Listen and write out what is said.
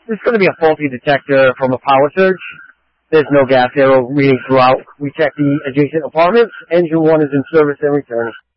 This is going to be a faulty detector from a power surge. There's no gas arrow reading throughout. We checked the adjacent apartments. Engine 1 is in service and returning.